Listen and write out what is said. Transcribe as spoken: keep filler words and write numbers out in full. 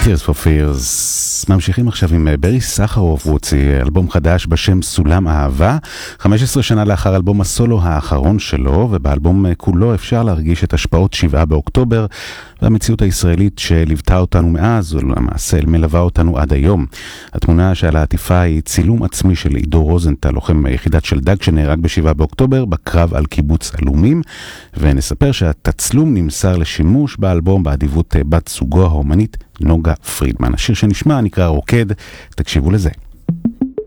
Tears for Fears. ממשיכים עכשיו עם ברי סחרוף, הוא הוציא אלבום חדש בשם סולם אהבה, חמש עשרה שנה לאחר אלבום הסולו האחרון שלו, ובאלבום כולו אפשר להרגיש את השפעות שבעה באוקטובר, והמציאות הישראלית שליוותה אותנו מאז, ולמעשה מלווה אותנו עד היום. התמונה שעל העטיפה היא צילום עצמי של עידו רוזנטל, לוחם יחידת שלדג שנהרג בשבעה באוקטובר, בקרב על קיבוץ אלומים, ונספר שהתצלום נמסר לשימוש באלבום באדיבות בת סוגו האומנית נוגה פרידמן. השיר שנשמע נקרא רוקד, תקשיבו לזה.